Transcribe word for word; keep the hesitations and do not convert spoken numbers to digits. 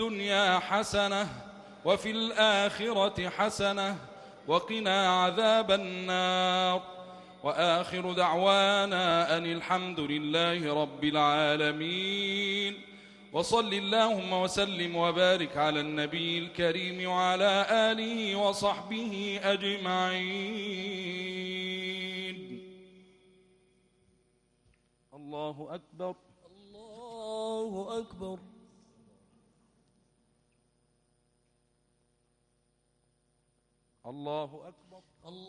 الدنيا حسنة وفي الآخرة حسنة وقنا عذاب النار. وآخر دعوانا أن الحمد لله رب العالمين. وصل اللهم وسلم وبارك على النبي الكريم وعلى آله وصحبه أجمعين. الله أكبر. الله أكبر. الله أكبر. الله